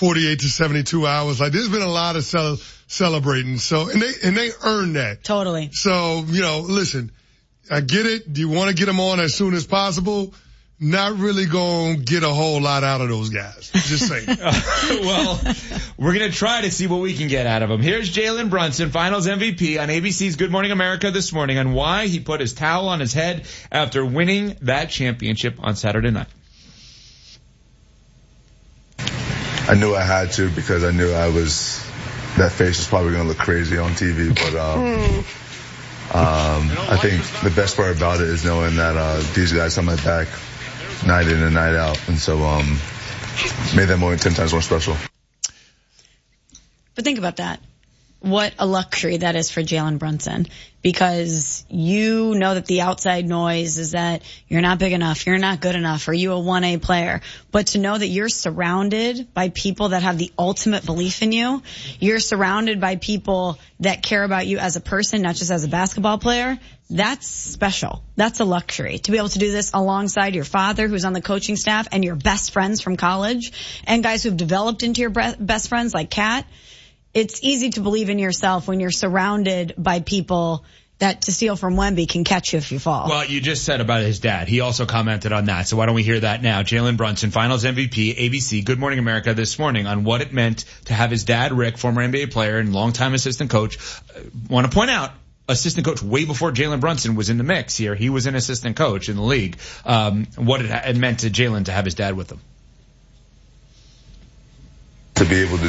48 to 72 hours. Like, there's been a lot of celebrating. So, and they earned that. Totally. So, listen, I get it. Do you want to get them on as soon as possible? Not really going to get a whole lot out of those guys. Just saying. Well, we're going to try to see what we can get out of them. Here's Jalen Brunson, Finals MVP on ABC's Good Morning America this morning on why he put his towel on his head after winning that championship on Saturday night. I knew I had to because I knew that face was probably going to look crazy on TV, but I think the best part about it is knowing that these guys have my back night in and night out, and so made that moment 10 times more special. But think about that. What a luxury that is for Jalen Brunson, because you know that the outside noise is that you're not big enough, you're not good enough, are you a 1A player? But to know that you're surrounded by people that have the ultimate belief in you, you're surrounded by people that care about you as a person, not just as a basketball player, that's special. That's a luxury. To be able to do this alongside your father, who's on the coaching staff, and your best friends from college, and guys who've developed into your best friends like Kat. It's easy to believe in yourself when you're surrounded by people that, to steal from Wemby, can catch you if you fall. Well, you just said about his dad. He also commented on that. So why don't we hear that now? Jalen Brunson, Finals MVP, ABC, Good Morning America this morning on what it meant to have his dad, Rick, former NBA player and longtime assistant coach. Want to point out, assistant coach way before Jalen Brunson was in the mix here. He was an assistant coach in the league. What it meant to Jalen to have his dad with him. To be able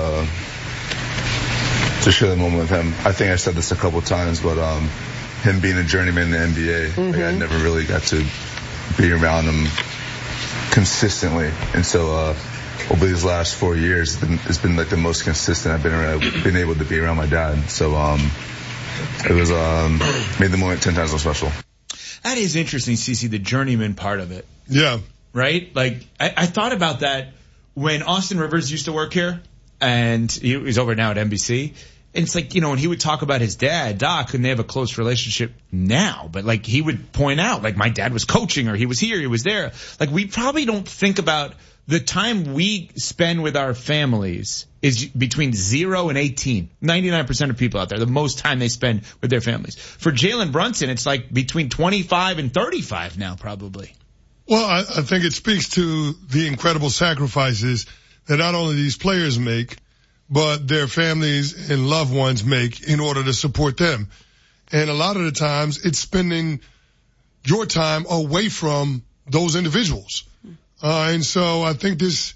to share the moment with him. I think I said this a couple times, but him being a journeyman in the NBA, like, I never really got to be around him consistently. And so over these last 4 years, it's been like the most consistent I've been able to be around my dad. So it was made the moment 10 times more special. That is interesting, CeCe, the journeyman part of it. Yeah. Right? Like, I thought about that when Austin Rivers used to work here, and he's over now at NBC. And it's like, when he would talk about his dad, Doc, and they have a close relationship now, but like he would point out, like, my dad was coaching, or he was here, he was there. Like, we probably don't think about the time we spend with our families is between 0 and 18. 99% of people out there, the most time they spend with their families. For Jalen Brunson, it's like between 25 and 35 now, probably. Well, I think it speaks to the incredible sacrifices that not only these players make, but their families and loved ones make in order to support them. And a lot of the times it's spending your time away from those individuals. And so I think this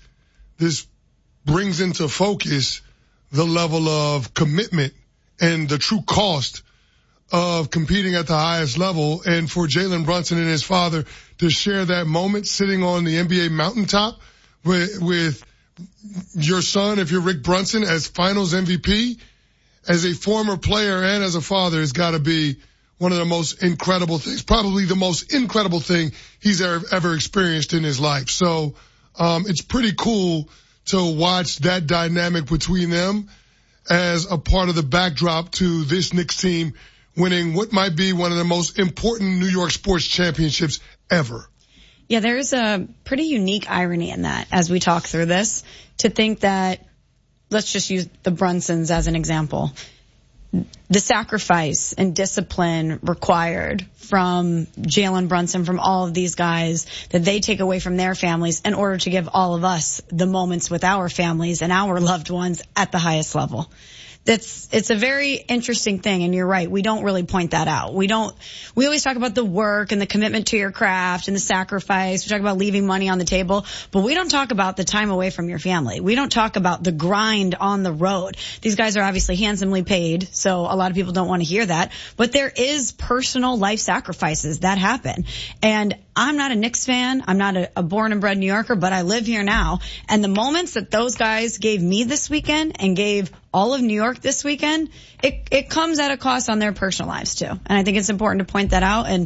brings into focus the level of commitment and the true cost of competing at the highest level. And for Jalen Brunson and his father to share that moment sitting on the NBA mountaintop with your son, if you're Rick Brunson, as Finals MVP, as a former player and as a father, has got to be one of the most incredible things, probably the most incredible thing he's ever experienced in his life. So it's pretty cool to watch that dynamic between them as a part of the backdrop to this Knicks team winning what might be one of the most important New York sports championships ever. Yeah, there's a pretty unique irony in that as we talk through this, to think that, let's just use the Brunsons as an example. The sacrifice and discipline required from Jalen Brunson, from all of these guys, that they take away from their families in order to give all of us the moments with our families and our loved ones at the highest level. It's a very interesting thing, and you're right. We don't really point that out. We always talk about the work and the commitment to your craft and the sacrifice. We talk about leaving money on the table, but we don't talk about the time away from your family. We don't talk about the grind on the road. These guys are obviously handsomely paid, so a lot of people don't want to hear that, but there is personal life sacrifices that happen. And I'm not a Knicks fan. I'm not a born and bred New Yorker, but I live here now. And the moments that those guys gave me this weekend and gave all of New York this weekend, it comes at a cost on their personal lives too. And I think it's important to point that out. And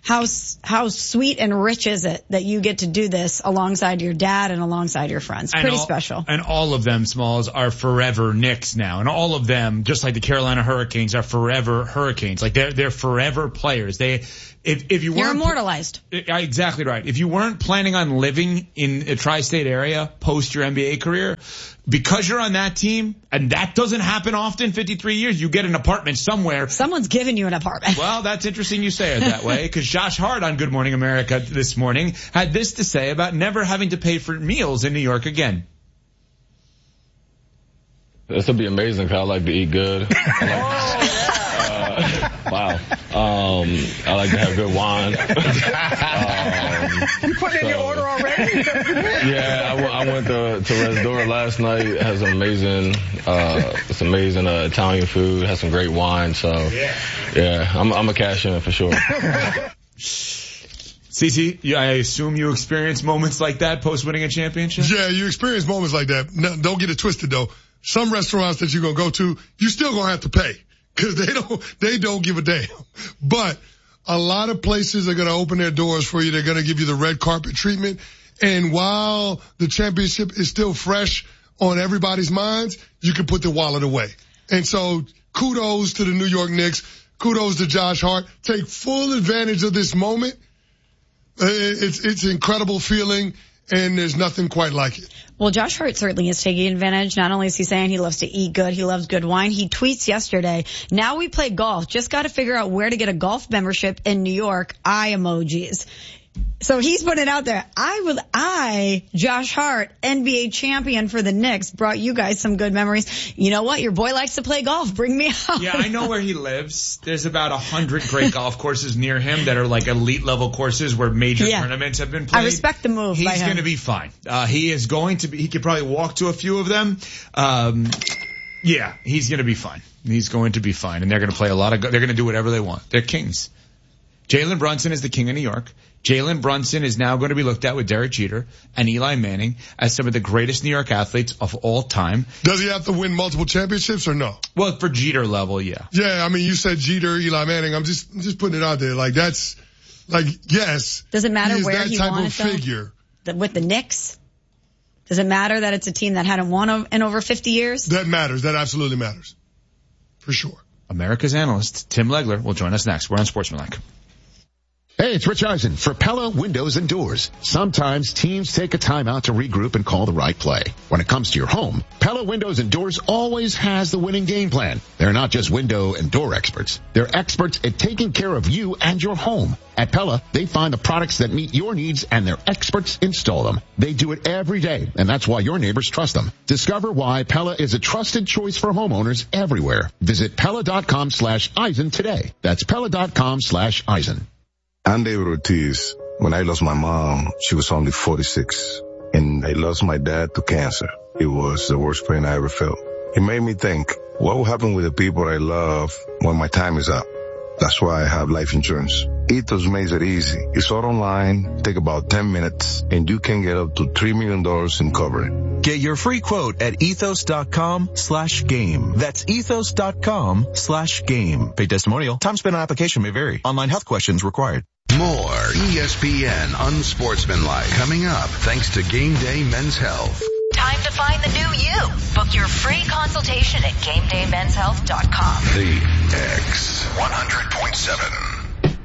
how sweet and rich is it that you get to do this alongside your dad and alongside your friends? Pretty special. And all of them, Smalls, are forever Knicks now. And all of them, just like the Carolina Hurricanes, are forever Hurricanes. Like they're forever players. If you weren't, you're immortalized. Exactly right. If you weren't planning on living in a tri-state area post your NBA career, because you're on that team, and that doesn't happen often, 53 years, you get an apartment somewhere. Someone's giving you an apartment. Well, that's interesting you say it that way, because Josh Hart on Good Morning America this morning had this to say about never having to pay for meals in New York again. This would be amazing because I like to eat good. Wow. I like to have good wine. You put in your order already? Yeah, I went to Resdora last night. It has amazing Italian food. Has some great wine. So yeah, I'm a cash in for sure. CC, I assume you experience moments like that post winning a championship? Yeah, you experience moments like that. No, don't get it twisted though. Some restaurants that you're going to go to, you still going to have to pay. Cause they don't give a damn. But a lot of places are going to open their doors for you. They're going to give you the red carpet treatment. And while the championship is still fresh on everybody's minds, you can put the wallet away. And so kudos to the New York Knicks. Kudos to Josh Hart. Take full advantage of this moment. It's an incredible feeling. And there's nothing quite like it. Well, Josh Hart certainly is taking advantage. Not only is he saying he loves to eat good, he loves good wine. He tweets yesterday, now we play golf. Just got to figure out where to get a golf membership in New York. Eye emojis. So he's putting it out there. Josh Hart, NBA champion for the Knicks, brought you guys some good memories. You know what? Your boy likes to play golf. Bring me out. Yeah, I know where he lives. There's about 100 great golf courses near him that are like elite level courses where major tournaments have been played. I respect the move. He's going to be fine. He could probably walk to a few of them. Yeah, he's going to be fine. He's going to be fine. And they're going to play they're going to do whatever they want. They're kings. Jalen Brunson is the king of New York. Jalen Brunson is now going to be looked at with Derek Jeter and Eli Manning as some of the greatest New York athletes of all time. Does he have to win multiple championships or no? Well, for Jeter level, yeah. Yeah, I mean, you said Jeter, Eli Manning. I'm just putting it out there. Like, that's, like, yes. Does it matter where he won it, though? Figure. With the Knicks? Does it matter that it's a team that hadn't won in over 50 years? That matters. That absolutely matters. For sure. America's analyst, Tim Legler, will join us next. We're on Sportsmanlike. Hey, it's Rich Eisen for Pella Windows and Doors. Sometimes teams take a time out to regroup and call the right play. When it comes to your home, Pella Windows and Doors always has the winning game plan. They're not just window and door experts. They're experts at taking care of you and your home. At Pella, they find the products that meet your needs and their experts install them. They do it every day, and that's why your neighbors trust them. Discover why Pella is a trusted choice for homeowners everywhere. Visit Pella.com/Eisen today. That's Pella.com/Eisen. I'm David Ortiz. When I lost my mom, she was only 46. And I lost my dad to cancer. It was the worst pain I ever felt. It made me think, what will happen with the people I love when my time is up? That's why I have life insurance. Ethos makes it easy. It's all online, take about 10 minutes, and you can get up to $3 million in coverage. Get your free quote at ethos.com/game. That's ethos.com/game. Paid testimonial. Time spent on application may vary. Online health questions required. More ESPN Unsportsmanlike coming up thanks to Game Day Men's Health. Time to find the new you. Book your free consultation at GameDayMen'sHealth.com. The X 100.7.